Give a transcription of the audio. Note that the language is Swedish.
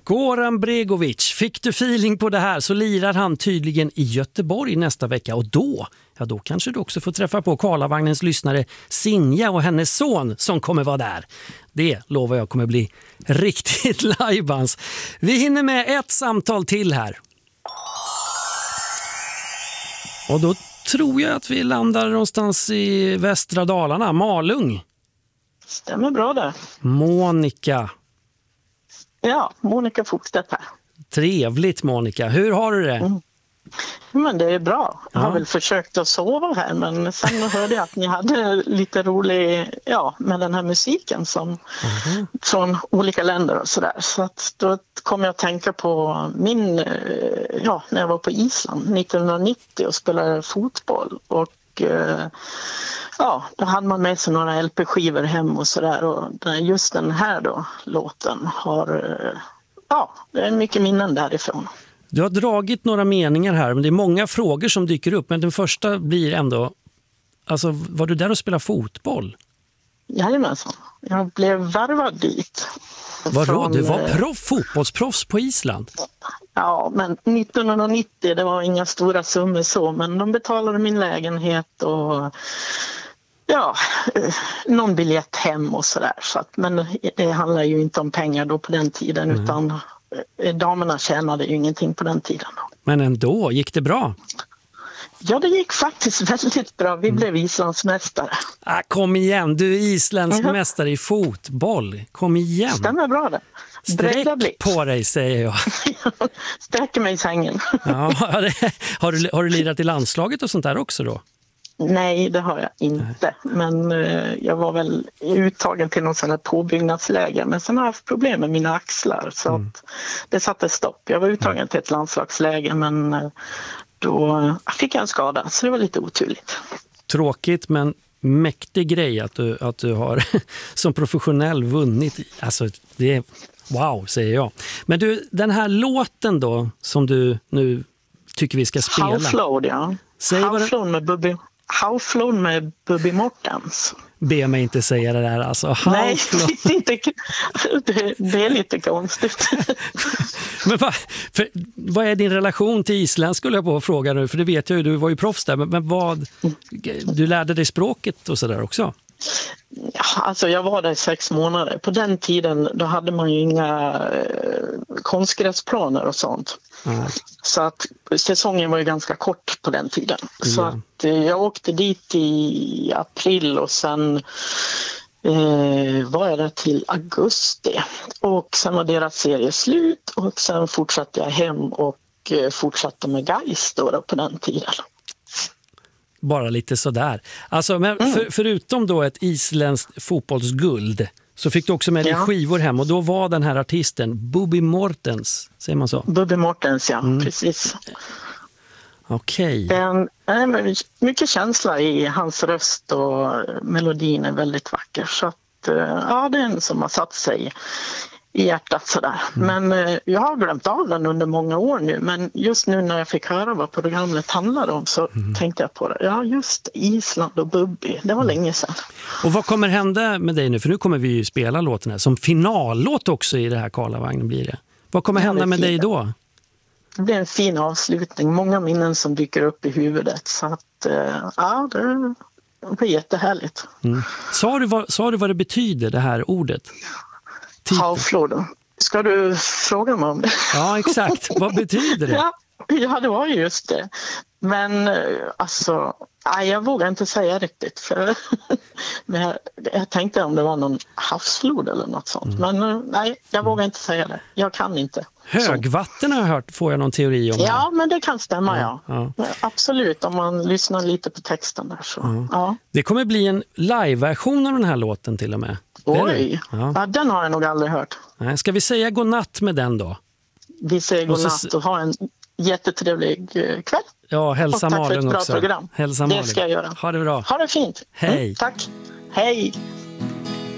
Goran Bregovic, fick du feeling på det här så lirar han tydligen i Göteborg nästa vecka. Och då kanske du också får träffa på Karlavagnens lyssnare Sinja och hennes son som kommer vara där. Det lovar jag kommer bli riktigt lajbans. Vi hinner med ett samtal till här. Och då tror jag att vi landar någonstans i västra Dalarna, Malung. Stämmer bra där. Monica. Ja, Monica Fogstedt här. Trevligt, Monica. Hur har du det? Men det är bra. Jag har väl försökt att sova här, men sen hörde jag att ni hade lite rolig, med den här musiken som från olika länder och sådär. Så att då kom jag att tänka på när jag var på Island 1990 och spelade fotboll. Och då hade man med sig några LP-skivor hem och sådär. Och just den här då, låten har, det är mycket minnen därifrån. Du har dragit några meningar här, men det är många frågor som dyker upp. Men den första blir ändå, alltså var du där och spelade fotboll? Jajamensan, jag blev värvad dit. Vadå? Du var fotbollsproffs på Island? Ja, men 1990, det var inga stora summor så, men de betalade min lägenhet och någon biljett hem och sådär. Så att, men det handlar ju inte om pengar då på den tiden, utan damerna tjänade ju ingenting på den tiden. Men ändå, gick det bra? Ja, det gick faktiskt väldigt bra. Vi blev islandsmästare. Kom igen, du är isländsk mästare i fotboll. Kom igen. Stämmer bra det. Sträck på dig, säger jag. Sträcker mig i sängen. Har du lirat i landslaget och sånt där också då? Nej, det har jag inte. Men jag var väl uttagen till någon sån här påbyggnadsläge. Men sen har jag haft problem med mina axlar. Så att det satte stopp. Jag var uttagen till ett landslagsläge, men då fick jag en skada. Så det var lite oturligt. Tråkigt, men mäktig grej att du har som professionell vunnit. Alltså, det är wow, säger jag. Men du, den här låten då som du nu tycker vi ska spela. Howflown, ja. Howflown med Bubby Mortens. Be mig inte säga det där alltså. Nej, det är lite konstigt. Men vad är din relation till Island skulle jag på fråga nu, för det vet jag ju, du var ju proffs där, men du lärde dig språket och sådär också? Ja, alltså jag var där 6 månader. På den tiden då hade man ju inga konstgräsplaner och sånt. Så att säsongen var ju ganska kort på den tiden. Så att jag åkte dit i april och sen var jag där till augusti. Och sen var deras serie slut och sen fortsatte jag hem och fortsatte med Gais då på den tiden. Bara lite sådär. Alltså, men förutom då ett isländskt fotbollsguld så fick du också med dig skivor hem och då var den här artisten Bubby Mortens, säger man så? Bubby Mortens, ja, precis. Okej. Mycket känsla i hans röst och melodin är väldigt vacker. Så att, det är en som har satt sig i hjärtat sådär. Men jag har glömt av den under många år nu. Men just nu när jag fick höra vad programmet handlade om så tänkte jag på det. Ja, just Island och Bubby. Det var länge sedan. Och vad kommer hända med dig nu? För nu kommer vi ju spela låten här. Som finallåt också i det här Karlavagnen blir det. Vad kommer hända med dig då? Det blir en fin avslutning. Många minnen som dyker upp i huvudet. Så att, det blir jättehärligt. Sa du vad det betyder, det här ordet? Howflown. Ska du fråga mig om det? Ja, exakt. Vad betyder det? Ja, det var just det. Men alltså, jag vågar inte säga riktigt. För men jag tänkte om det var någon havsflod eller något sånt. Men nej, jag vågar inte säga det. Jag kan inte. Högvatten har jag hört, får jag någon teori om. Ja, men det kan stämma, ja. Absolut, om man lyssnar lite på texten där. Så. Ja. Det kommer bli en live-version av den här låten till och med. Oj, den har jag nog aldrig hört. Nej, ska vi säga godnatt med den då? Vi säger godnatt och ha en jättetrevlig kväll. Ja, hälsa Malung också. Tack för ett bra program. Hälsa Malung. Det ska jag göra. Ha det bra. Ha det fint. Hej. Tack. Hej.